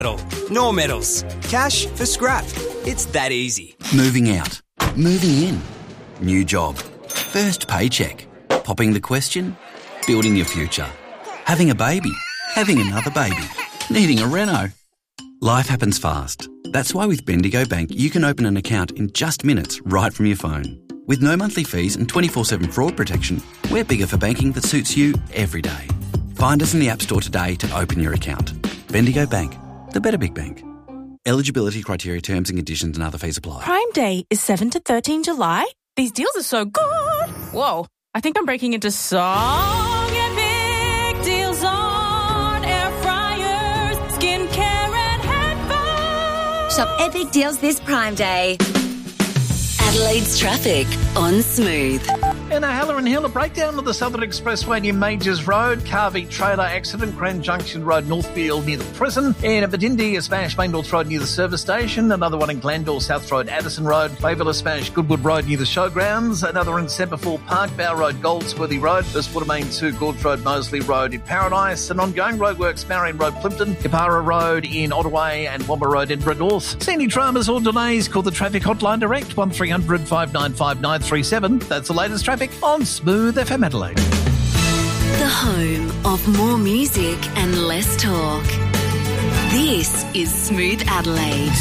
No medals. Cash for scrap. It's that easy. Moving out. Moving in. New job. First paycheck. Popping the question. Building your future. Having a baby. Having another baby. Needing a reno. Life happens fast. That's why with Bendigo Bank you can open an account in just minutes right from your phone. With no monthly fees and 24/7 fraud protection, we're bigger for banking that suits you every day. Find us in the App Store today to open your account. Bendigo Bank. The better big bank. Eligibility criteria, terms and conditions and other fees apply. Prime Day is 7 to 13 July. These deals are so good. Whoa, I think I'm breaking into song. Epic deals on air fryers, skincare and headphones. Shop epic deals this Prime Day. Adelaide's traffic on Smooth. In Halloran Hill, a breakdown of the Southern Expressway near Majors Road, Carvey trailer accident, Grand Junction Road, Northfield near the prison. In Badindi, a smash, Main North Road near the service station. Another one in Glandore, South Road, Addison Road. Bayville, a smash, Goodwood Road near the showgrounds. Another in Semperfall Park, Bow Road, Goldsworthy Road. This Water Main 2, Gorge Road, Moseley Road in Paradise. An ongoing roadworks, Marion Road, Plimpton. Kapara Road in Ottaway and Womber Road, Edinburgh North. See any dramas or delays, call the traffic hotline direct, 1300 595 937. That's the latest traffic on Smooth FM Adelaide. The home of more music and less talk. This is Smooth Adelaide.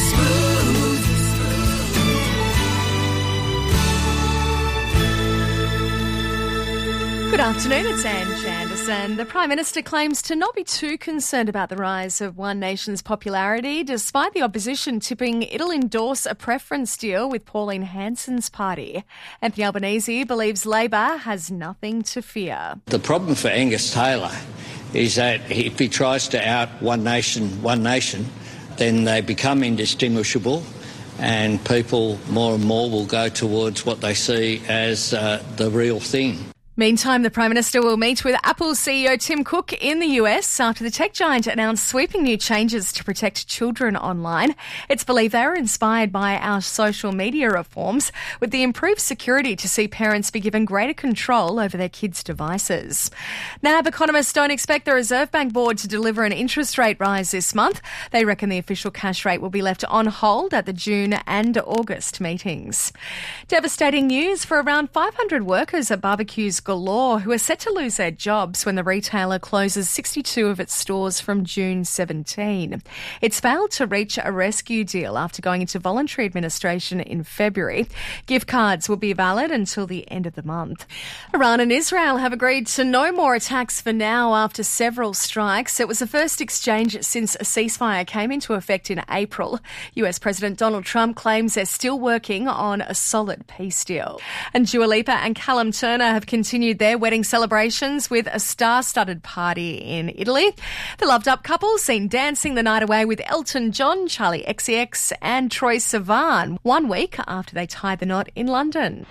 Good afternoon, it's Ange Anderson. The Prime Minister claims to not be too concerned about the rise of One Nation's popularity, despite the opposition tipping it'll endorse a preference deal with Pauline Hanson's party. Anthony Albanese believes Labor has nothing to fear. The problem for Angus Taylor is that if he tries to out One Nation, then they become indistinguishable and people more and more will go towards what they see as the real thing. Meantime, the Prime Minister will meet with Apple CEO Tim Cook in the US after the tech giant announced sweeping new changes to protect children online. It's believed they are inspired by our social media reforms, with the improved security to see parents be given greater control over their kids' devices. NAB economists don't expect the Reserve Bank Board to deliver an interest rate rise this month. They reckon the official cash rate will be left on hold at the June and August meetings. Devastating news for around 500 workers at Barbecues Galore, who are set to lose their jobs when the retailer closes 62 of its stores from June 17. It's failed to reach a rescue deal after going into voluntary administration in February. Gift cards will be valid until the end of the month. Iran and Israel have agreed to no more attacks for now after several strikes. It was the first exchange since a ceasefire came into effect in April. US President Donald Trump claims they're still working on a solid peace deal. And Dua Lipa and Callum Turner have continued their wedding celebrations with a star-studded party in Italy. The loved-up couple seen dancing the night away with Elton John, Charlie XCX and Troye Sivan 1 week after they tied the knot in London.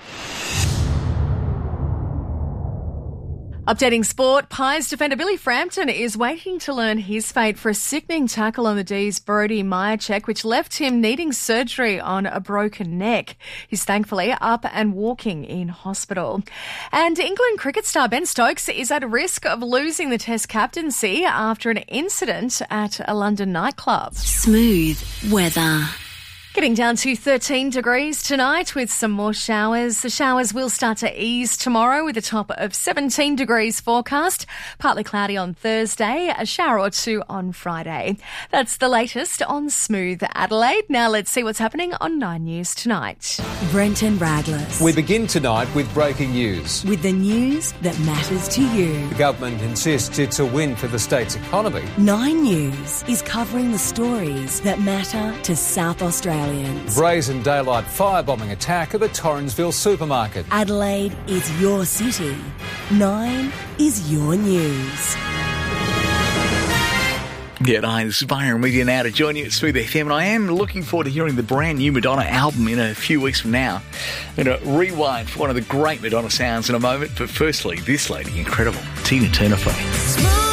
Updating sport, Pies defender Billy Frampton is waiting to learn his fate for a sickening tackle on the D's Brody Majacek, which left him needing surgery on a broken neck. He's thankfully up and walking in hospital. And England cricket star Ben Stokes is at risk of losing the Test captaincy after an incident at a London nightclub. Smooth weather. Getting down to 13 degrees tonight with some more showers. The showers will start to ease tomorrow with a top of 17 degrees forecast. Partly cloudy on Thursday, a shower or two on Friday. That's the latest on Smooth Adelaide. Now let's see what's happening on 9 News tonight. Brenton Raglas. We begin tonight with breaking news. With the news that matters to you. The government insists it's a win for the state's economy. 9 News is covering the stories that matter to South Australians. Brazen daylight firebombing attack at the Torrensville supermarket. Adelaide is your city. 9 is your news. G'day, this is Byron with you now to join you at Smooth FM, and I am looking forward to hearing the brand new Madonna album in a few weeks from now. I'm going to rewind for one of the great Madonna sounds in a moment, but firstly, this lady, incredible, Tina Turner for me.